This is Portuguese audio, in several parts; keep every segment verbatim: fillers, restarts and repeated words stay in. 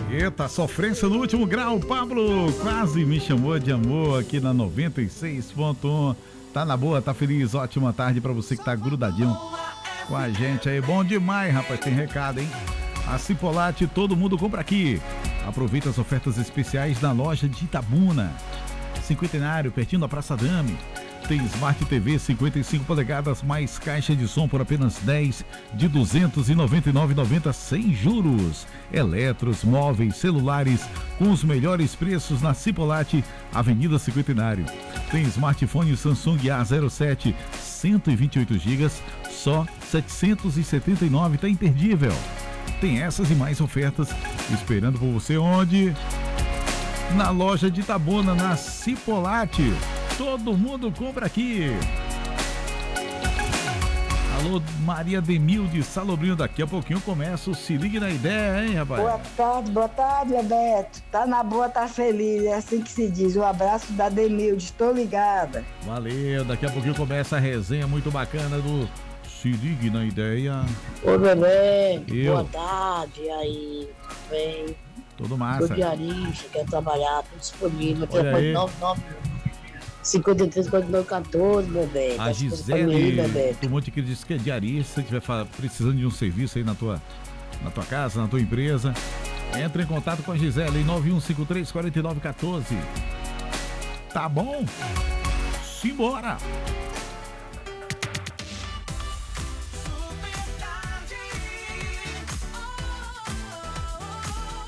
Eita, sofrência no último grau. Pablo quase me chamou de amor aqui na noventa e seis ponto um. Tá na boa, tá feliz? Ótima tarde pra você que tá grudadinho com a gente aí. Bom demais, rapaz. Tem recado, hein? A Cipolate, todo mundo compra aqui. Aproveita as ofertas especiais na loja de Itabuna. Cinquentenário, pertinho da Praça Dame. Tem Smart T V cinquenta e cinco polegadas mais caixa de som por apenas dez de duzentos e noventa e nove reais e noventa centavos sem juros. Eletros, móveis, celulares com os melhores preços na Cipolate, Avenida Cinquentenário. Tem smartphone Samsung A zero sete, cento e vinte e oito gigas, só setecentos e setenta e nove reais, tá imperdível. Tem essas e mais ofertas esperando por você onde? Na loja de Itabuna, na Cipolate. Todo mundo compra aqui. Alô, Maria Demilde Salobrinho, daqui a pouquinho começa o Se Ligue na Ideia, hein, rapaz? Boa tarde, boa tarde, Bebeto. Tá na boa, tá feliz, é assim que se diz. Um abraço da Demilde, estou ligada. Valeu, daqui a pouquinho começa a resenha muito bacana do Se Ligue na Ideia. Ô, bebê, Eu. boa tarde, e aí, vem. Tudo massa. Sou diarista, quer trabalhar, tô disponível, Olha aí. telefone nove nove cinquenta e três, quarenta e nove, quatorze, bebê. A Tá Gisele, aí, bebê. do Monte que diz que é diarista, se estiver fa- precisando de um serviço aí na tua, na tua casa, na tua empresa, entra em contato com a Gisele em nove um cinco três, quatro nove um quatro. Tá bom? Simbora!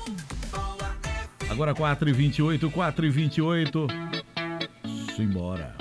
Agora quatro e vinte e oito, quatro e vinte e oito. Simbora.